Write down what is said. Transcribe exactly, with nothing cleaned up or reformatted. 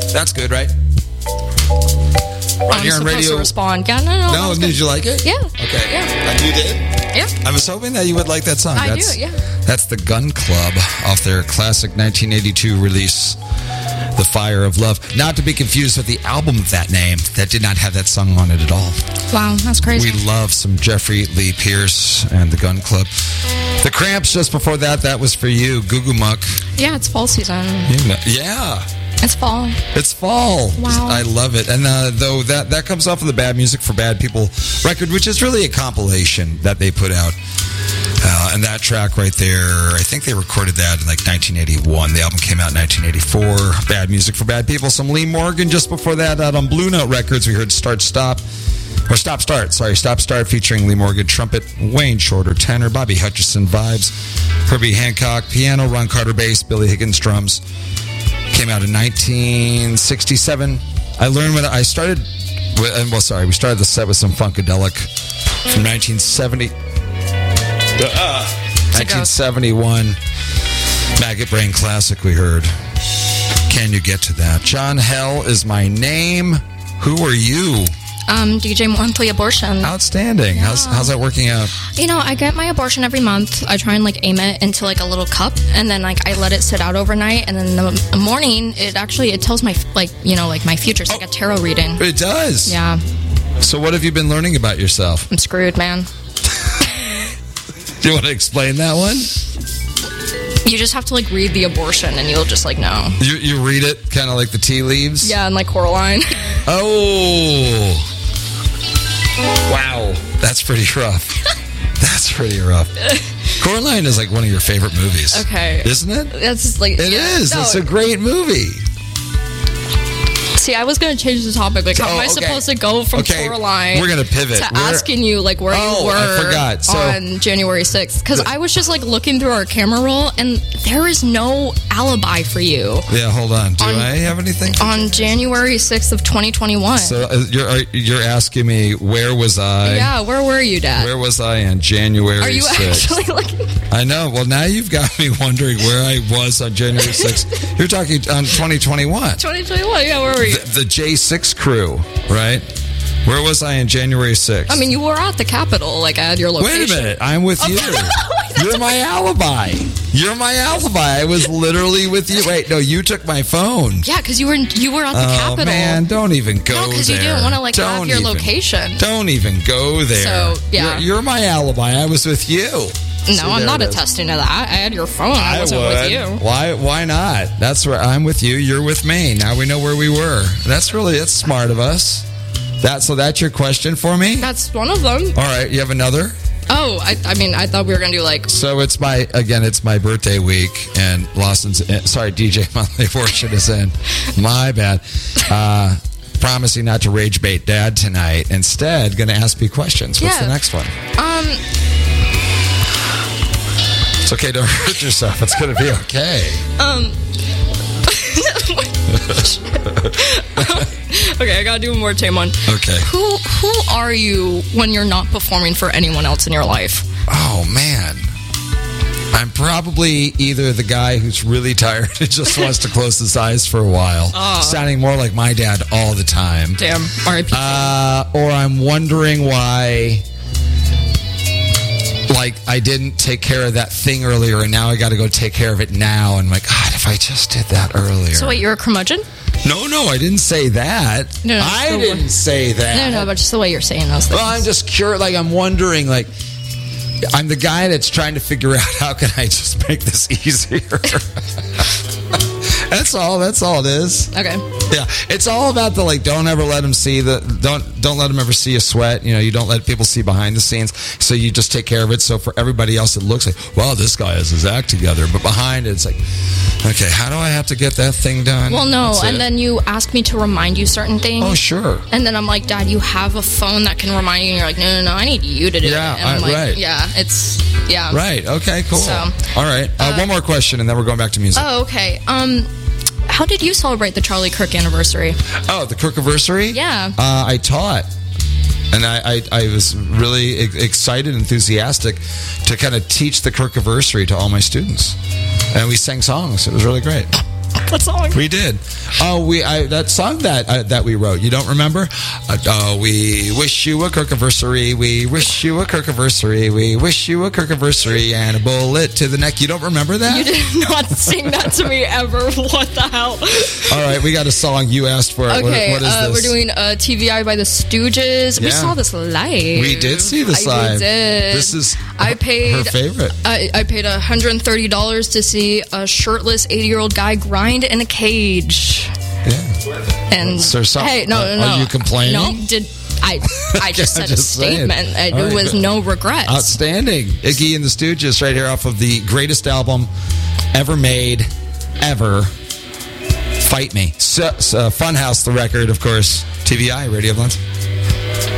That's good, right? Right I'm here on radio. To respond. Yeah, no, no. No, did you like it? Yeah. Okay. Yeah. Uh, you did? Yeah. I was hoping that you would like that song. I that's, do, yeah. That's the Gun Club off their classic nineteen eighty-two release, The Fire of Love. Not to be confused with the album of that name that did not have that song on it at all. Wow, that's crazy. We love some Jeffrey Lee Pierce and the Gun Club. The Cramps just before that, that was for you, Goo Goo Muck. Yeah, it's fall season. You know, yeah. It's fall. It's fall. Wow. I love it. And uh, though that, that comes off of the Bad Music for Bad People record, which is really a compilation that they put out. Uh, and that track right there, I think they recorded that in like nineteen eighty-one. The album came out in nineteen eighty-four. Bad Music for Bad People. Some Lee Morgan just before that out on Blue Note Records. We heard Start Stop. Or Stop Start, sorry. Stop Start featuring Lee Morgan trumpet, Wayne Shorter tenor, Bobby Hutcherson vibes, Herbie Hancock piano, Ron Carter bass, Billy Higgins drums. Came out in nineteen sixty-seven. I learned when I started, with, well, sorry, we started the set with some Funkadelic from nineteen seventy. Uh, nineteen seventy-one. Maggot Brain Classic we heard. Can you get to that? John Hell is my name. Who are you? Um, D J Monthly Abortion. Outstanding. Yeah. How's how's that working out? You know, I get my abortion every month. I try and like aim it into like a little cup, and then like I let it sit out overnight, and then in the morning it actually it tells my like you know like my future. It's oh, like a tarot reading. It does. Yeah. So what have you been learning about yourself? I'm screwed, man. Do you want to explain that one? You just have to like read the abortion, and you'll just like know. You you read it kind of like the tea leaves. Yeah, and like Coraline. Oh. Wow, that's pretty rough. That's pretty rough. Coraline is like one of your favorite movies. Okay. Isn't it? That's like It yeah, is. No. It's a great movie. See, I was going to change the topic. Like, how oh, am I okay. supposed to go from okay. Coraline We're going to pivot. to we're... asking you, like, where oh, you were I forgot. So, on January sixth? Because I was just, like, looking through our camera roll, and there is no alibi for you. Yeah, hold on. Do on, I have anything? On January sixth of twenty twenty-one. So, uh, you're, you're asking me, where was I? Yeah, where were you, Dad? Where was I on January Are you sixth? Actually looking? I know. Well, now you've got me wondering where I was on January sixth. You're talking on twenty twenty-one. twenty twenty-one, yeah, where were you? The, the J six crew, right? Where was I on January sixth? I mean, you were at the Capitol, like, I had your location. Wait a minute. I'm with you. You're my alibi. You're my alibi. I was literally with you. Wait, no, you took my phone. Yeah, because you were you were at the oh, Capitol. Man, don't even go no, there. because you didn't want to like don't have your even, location. Don't even go there. So yeah, you're, you're my alibi. I was with you. No, See, I'm not attesting to that. I had your phone. I, I wasn't would. with you. Why? Why not? That's where I'm with you. You're with me. Now we know where we were. That's really that's smart of us. That so that's your question for me? That's one of them. All right, you have another? Oh, I, I mean, I thought we were gonna do like. So it's my again, it's my birthday week, and Lawson's in, sorry, D J Monthly Abortion is in. My bad. Uh, promising not to rage bait Dad tonight. Instead, gonna ask me questions. What's yeah. the next one? Um. It's okay. Don't hurt yourself. It's gonna be okay. Um. Okay, I gotta do a more tame one. Okay. Who who are you when you're not performing for anyone else in your life? Oh man, I'm probably either the guy who's really tired and just wants to close his eyes for a while, uh, sounding more like my dad all the time. Damn, R I P Uh, or I'm wondering why, like, I didn't take care of that thing earlier, and now I got to go take care of it now. And I'm like, God, if I just did that earlier. So wait, you're a curmudgeon? No, no, I didn't say that. No, no, I didn't way. say that. No, no, but just the way you're saying those things. Well, I'm just curious. Like, I'm wondering, like, I'm the guy that's trying to figure out how can I just make this easier. That's all. That's all it is. Okay. Yeah, it's all about the like. Don't ever let them see the. Don't don't let them ever see you sweat. You know, you don't let people see behind the scenes. So you just take care of it. So for everybody else, it looks like, wow, this guy has his act together. But behind it, it's like, okay, how do I have to get that thing done? Well, no, That's and it. then you ask me to remind you certain things. Oh, sure. And then I'm like, Dad, you have a phone that can remind you. And you're like, no, no, no, I need you to do yeah, it. And I'm I, like, right. yeah, it's yeah. Right. Okay. Cool. So, all right. Uh, uh, one more question, and then we're going back to music. Oh, okay. Um. How did you celebrate the Charlie Kirk anniversary? Oh, the Kirk anniversary? Yeah. Uh, I taught. And I, I, I was really excited, enthusiastic to kind of teach the Kirk anniversary to all my students. And we sang songs. It was really great. that song. We did. Oh, we I, that song that uh, that we wrote. You don't remember? Uh, oh, we wish you a Kirkiversary. We wish you a Kirkiversary. We wish you a Kirkiversary and a bullet to the neck. You don't remember that? You did not sing that to me ever. What the hell? All right, we got a song you asked for. Okay, what, what is uh, this? we're doing uh, T V I by the Stooges. We Yeah. saw this live. We did see this I live. did. This is I paid her favorite. I, I paid one hundred thirty dollars to see a shirtless eighty-year-old guy grind in a cage. Yeah. And So some- hey, no, no, are no. you complaining? No, did I? I just said Just a saying. statement. It All right, was good. no regrets. Outstanding. Iggy and the Stooges right here off of the greatest album ever made, ever. Fight Me. So, so Funhouse, the record, of course. T V I, Radio Blends.